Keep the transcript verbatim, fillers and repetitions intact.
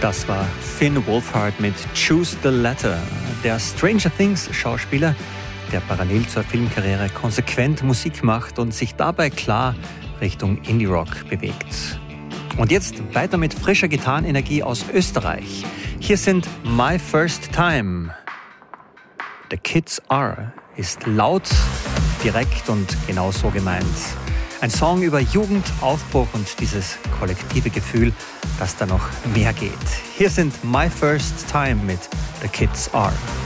Das war Finn Wolfhard mit Choose the Latter. Der Stranger Things Schauspieler, der parallel zur Filmkarriere konsequent Musik macht und sich dabei klar Richtung Indie-Rock bewegt. Und jetzt weiter mit frischer Gitarrenenergie aus Österreich. Hier sind My First Time. The Kids Are ist laut, direkt und genau so gemeint. Ein Song über Jugend, Aufbruch und dieses kollektive Gefühl, dass da noch mehr geht. Hier sind My First Time mit The Kids Are.